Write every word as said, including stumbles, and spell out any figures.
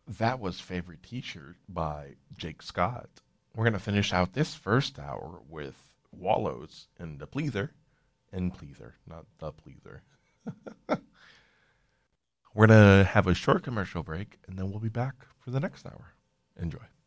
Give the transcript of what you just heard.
That was Favorite T-Shirt by Jake Scott. We're going to finish out this first hour with Wallows and the Pleather. And Pleather, not the Pleather. We're going to have a short commercial break, and then we'll be back for the next hour. Enjoy.